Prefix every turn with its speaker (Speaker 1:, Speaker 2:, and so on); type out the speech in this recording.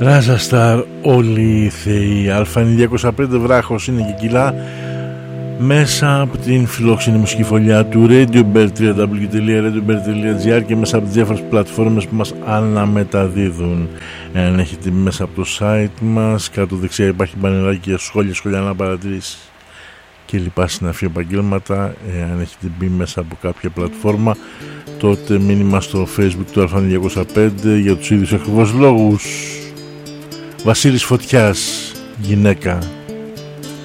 Speaker 1: Ράζα Σταρ, όλοι οι θεοί. Αλφανή 205 βράχος είναι και κιλά μέσα από την φιλόξενη μουσική φωλιά του RadioBird, www.radiobird.gr και μέσα από τις διάφορες πλατφόρμες που μας αναμεταδίδουν. Εάν έχετε μέσα από το site μας, κάτω δεξιά υπάρχει μπανεράκι για σχόλια να παρατηρήσεις και λοιπά συναφή επαγγέλματα. Εάν έχετε μπει μέσα από κάποια πλατφόρμα, τότε μήνυμα στο Facebook του Αλφανή 205 για τους ίδιους ακριβώς λόγους. Βασίλης Φωτιάς, γυναίκα.